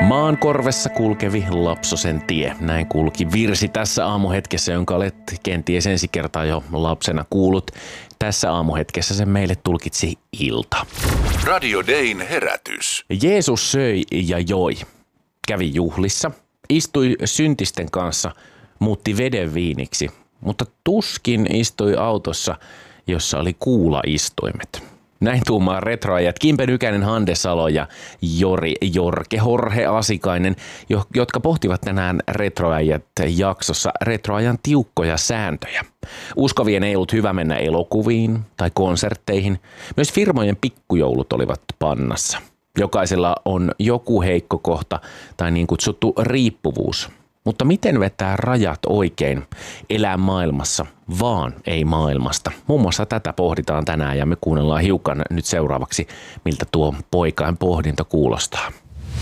Maan korvessa kulkevi lapsosen tie. Näin kulki virsi tässä aamuhetkessä, jonka olet kenties ensi kertaa jo lapsena kuullut. Tässä aamuhetkessä se meille tulkitsi Ilta. Radio Dayn herätys. Jeesus söi ja joi. Kävi juhlissa, istui syntisten kanssa, muutti veden viiniksi, mutta tuskin istui autossa, jossa oli kuulaistuimet. Näin tuumaa retroajat Kimpe Nykänen, Hande Salo ja Jorke Horhe Asikainen, jotka pohtivat tänään retroajat jaksossa retroajan tiukkoja sääntöjä. Uskovien ei ollut hyvä mennä elokuviin tai konsertteihin. Myös firmojen pikkujoulut olivat pannassa. Jokaisella on joku heikko kohta tai niin kutsuttu riippuvuus. Mutta miten vetää rajat oikein? Elää maailmassa, vaan ei maailmasta. Muun muassa tätä pohditaan tänään ja me kuunnellaan hiukan nyt seuraavaksi, miltä tuo poikain pohdinta kuulostaa.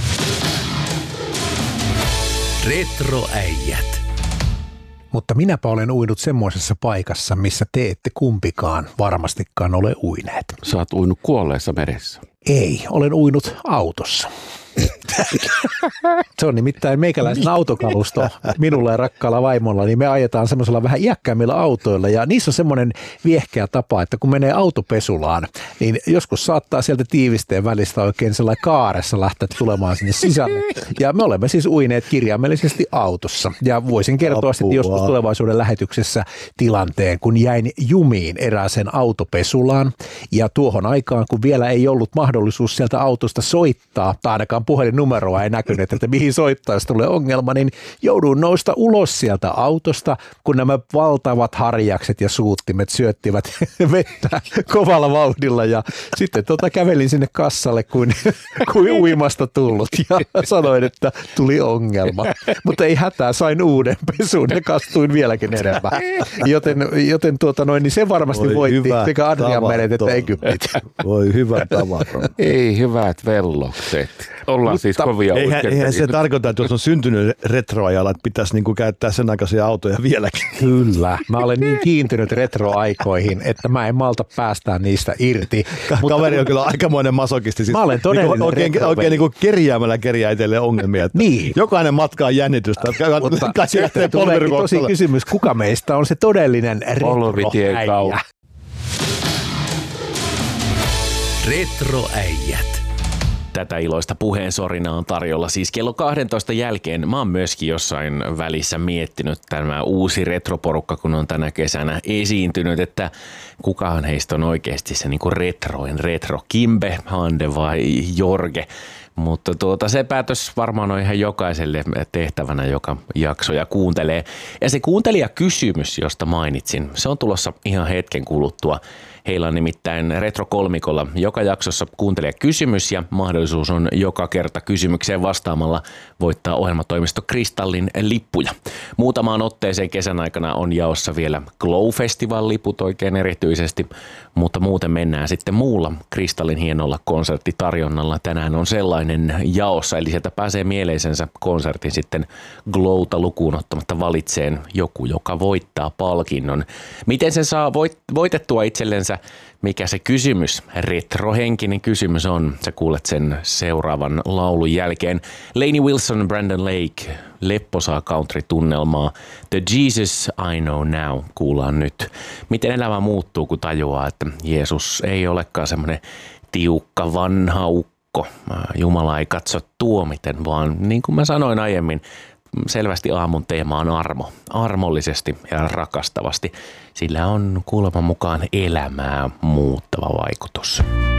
Retroäijät. Mutta minäpä olen uinut semmoisessa paikassa, missä te ette kumpikaan varmastikaan ole uineet. Sä oot uinut kuolleessa meressä. Ei, olen uinut autossa. Se on nimittäin meikäläisen autokalusto minulla ja rakkaalla vaimolla, niin me ajetaan semmoisella vähän iäkkäämmillä autoilla ja niissä on semmoinen viehkeä tapa, että kun menee autopesulaan, niin joskus saattaa sieltä tiivisteen välistä oikein sellainen kaaressa lähteä tulemaan sinne sisälle. Ja me olemme siis uineet kirjaimellisesti autossa ja voisin kertoa sitten joskus tulevaisuuden lähetyksessä tilanteen, kun jäin jumiin erääseen autopesulaan ja tuohon aikaan, kun vielä ei ollut mahdollisuus sieltä autosta soittaa, tai ainakaan puhelinnumeroa ei näkynyt, että mihin soittaa, jos tulee ongelma, niin jouduin nousta ulos sieltä autosta, kun nämä valtavat harjakset ja suuttimet syöttivät vettä kovalla vauhdilla ja sitten kävelin sinne kassalle kuin uimasta tullut ja sanoin, että tuli ongelma. Mutta ei hätää, sain uuden pesun ja kastuin vieläkin enemmän. Joten niin se varmasti voitti sekä Adrianmeret että Egyptit. Voi hyvä tavara. Ei hyvät vellokset. Ollaan siis kovia eihän se tarkoita, että jos on syntynyt retroajalla, että pitäisi niinku käyttää sen aikaisia autoja vieläkin. Kyllä. Mä olen niin kiintynyt retroaikoihin, että mä en malta päästää niistä irti. Kaveri on kyllä aikamoinen masokisti. Siis mä olen todellinen oikein niinku kerjäämällä kerjää itselleen ongelmia. Niin. Jokainen matka on jännitystä. Mutta tuleekin tosi kysymys, kuka meistä on se todellinen retroäijä? Retroäijät. Tätä iloista puheensorinaa on tarjolla siis kello 12 jälkeen. Mä oon myöskin jossain välissä miettinyt tämä uusi retroporukka, kun on tänä kesänä esiintynyt, että kukaan heistä on oikeasti se niinku retro, Kimbe, Hande vai Jorge. Mutta se päätös varmaan on ihan jokaiselle tehtävänä, joka jaksoja kuuntelee. Ja se kuuntelijakysymys, josta mainitsin, se on tulossa ihan hetken kuluttua. Heillä on nimittäin Retro-kolmikolla joka jaksossa kuuntelijakysymys ja mahdollisuus on joka kerta kysymykseen vastaamalla voittaa ohjelmatoimisto Kristallin lippuja. Muutamaan otteeseen kesän aikana on jaossa vielä Glow-festival-liput oikein erityisesti, mutta muuten mennään sitten muulla Kristallin hienolla konserttitarjonnalla. Tänään on sellainen jaossa, eli sieltä pääsee mieleisensä konsertin sitten Glowta lukuun ottamatta valitseen joku, joka voittaa palkinnon. Miten sen saa voitettua itsellensä? Mikä se kysymys, retrohenkinen kysymys on? Sä kuulet sen seuraavan laulun jälkeen. Lainey Wilson, Brandon Lake, lepposaa country-tunnelmaa. The Jesus I Know Now kuullaan nyt. Miten elämä muuttuu, kun tajuaa, että Jeesus ei olekaan semmoinen tiukka vanha ukko. Jumala ei katso tuomiten, vaan niin kuin mä sanoin aiemmin, selvästi aamun teema on armo. Armollisesti ja rakastavasti. Sillä on kuuleman mukaan elämää muuttava vaikutus.